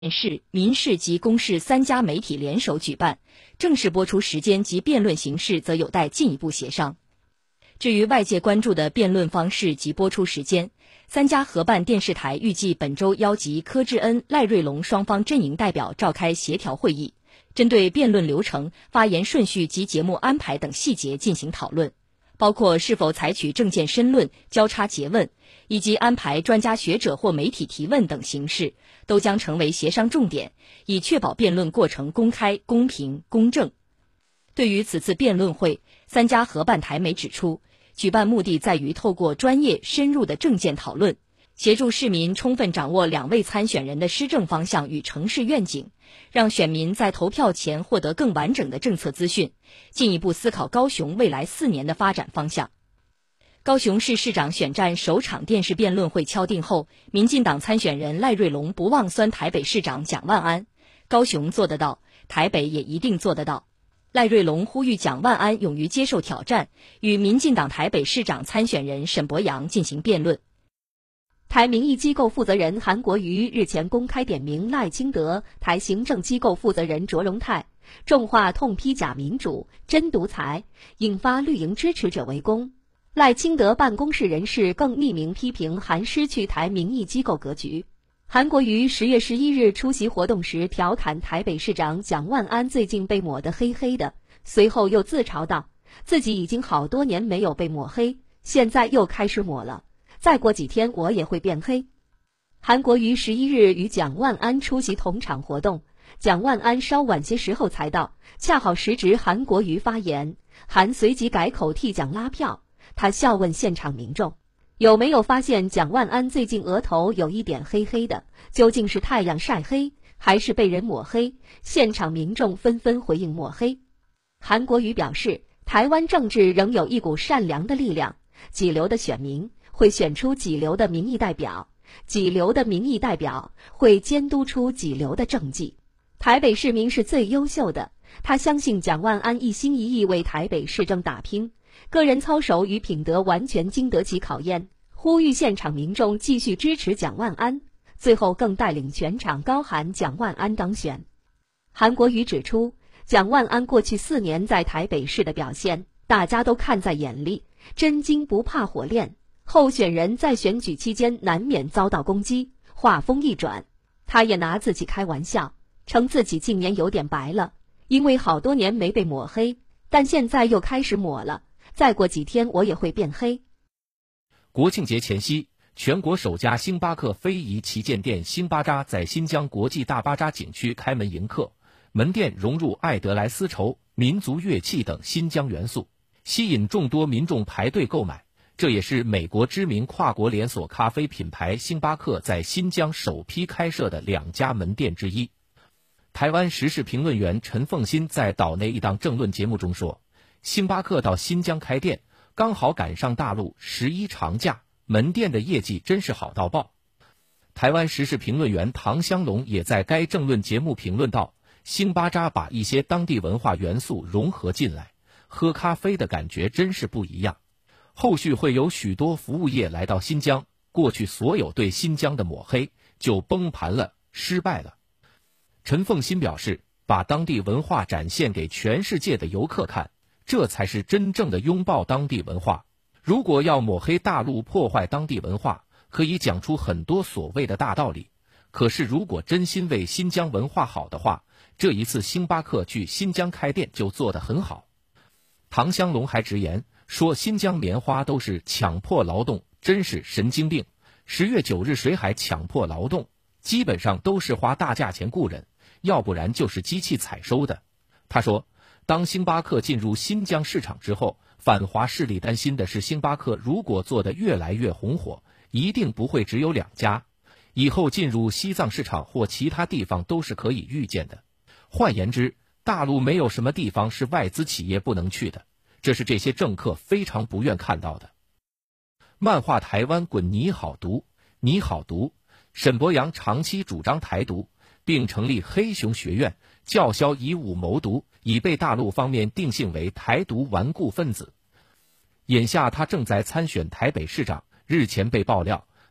市、民视及公视3家媒体联手举办，正式播出时间及辩论形式则有待进一步协商。至于外界关注的辩论方式及播出时间，3家合办电视台预计本周邀集柯志恩、赖瑞龙双方阵营代表召开协调会议，针对辩论流程、发言顺序及节目安排等细节进行讨论，包括是否采取政见申论、交叉诘问，以及安排专家学者或媒体提问等形式，都将成为协商重点，以确保辩论过程公开、公平、公正。对于此次辩论会，3家合办台媒指出，举办目的在于透过专业深入的政见讨论，协助市民充分掌握2位参选人的施政方向与城市愿景，让选民在投票前获得更完整的政策资讯，进一步思考高雄未来4年的发展方向。高雄市市长选战首场电视辩论会敲定后，民进党参选人赖瑞龙不忘酸台北市长蒋万安，高雄做得到，台北也一定做得到。赖瑞龙呼吁蒋万安勇于接受挑战，与民进党台北市长参选人沈伯洋进行辩论。 台民意机构负责人韩国瑜日前公开点名赖清德，台行政机构负责人卓荣泰重话痛批假民主、真独裁，引发绿营支持者围攻。赖清德办公室人士更匿名批评韩失去台民意机构格局。韩国瑜10月11日出席活动时调侃台北市长蒋万安最近被抹得黑黑的，随后又自嘲道，自己已经好多年没有被抹黑，现在又开始抹了，再过几天我也会变黑。韩国瑜11日与蒋万安出席同场活动，蒋万安稍晚些时候才到，恰好时值韩国瑜发言，韩随即改口替蒋拉票。他笑问现场民众，有没有发现蒋万安最近额头有一点黑黑的，究竟是太阳晒黑，还是被人抹黑？现场民众纷纷回应抹黑。韩国瑜表示，台湾政治仍有一股善良的力量，几流的选民会选出几流的民意代表，几流的民意代表会监督出几流的政绩。台北市民是最优秀的，他相信蒋万安一心一意为台北市政打拼，个人操守与品德完全经得起考验，呼吁现场民众继续支持蒋万安，最后更带领全场高喊蒋万安当选。韩国瑜指出，蒋万安过去4年在台北市的表现，大家都看在眼里，真金不怕火炼，候选人在选举期间难免遭到攻击。话锋一转，他也拿自己开玩笑，称自己近年有点白了，因为好多年没被抹黑，但现在又开始抹了，再过几天我也会变黑。 国庆节前夕，全国首家星巴克非遗旗舰店星巴扎在新疆国际大巴扎景区开门迎客，门店融入爱德莱丝绸、民族乐器等新疆元素，吸引众多民众排队购买。这也是美国知名跨国连锁咖啡品牌星巴克在新疆首批开设的2家门店之一。台湾时事评论员陈凤新在岛内一档政论节目中说，星巴克到新疆开店，刚好赶上大陆11长假，门店的业绩真是好到爆。台湾时事评论员唐香龙也在该政论节目评论道，星巴扎把一些当地文化元素融合进来，喝咖啡的感觉真是不一样。后续会有许多服务业来到新疆，过去所有对新疆的抹黑就崩盘了，失败了。陈凤新表示，把当地文化展现给全世界的游客看，这才是真正的拥抱当地文化。如果要抹黑大陆、破坏当地文化，可以讲出很多所谓的大道理，可是如果真心为新疆文化好的话，这一次星巴克去新疆开店就做得很好。唐香龙还直言说，新疆棉花都是强迫劳动，真是神经病。10月9日谁还强迫劳动？基本上都是花大价钱雇人，要不然就是机器采收的。他说，当星巴克进入新疆市场之后，反华势力担心的是，星巴克如果做得越来越红火，一定不会只有2家，以后进入西藏市场或其他地方都是可以预见的。换言之，大陆没有什么地方是外资企业不能去的，这是这些政客非常不愿看到的。漫画台湾滚你好独，你好独，沈伯洋长期主张台独，并成立黑熊学院，叫嚣以武谋独，已被大陆方面定性为台独顽固分子。眼下他正在参选台北市长，日前被爆料，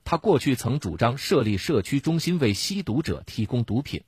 他过去曾主张设立社区中心为吸毒者提供毒品。